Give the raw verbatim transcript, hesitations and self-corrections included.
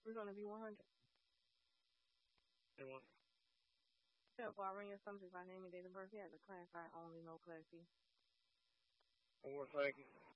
We're gonna be one hundred. You want? Except for I ran your subject by name and date of birth. You have to clarify only, no classy. Well, thank you.